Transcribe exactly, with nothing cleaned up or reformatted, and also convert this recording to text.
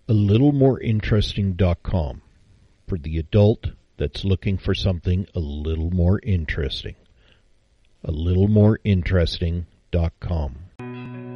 a little more interesting dot com for the adult that's looking for something a little more interesting. a little more interesting dot com.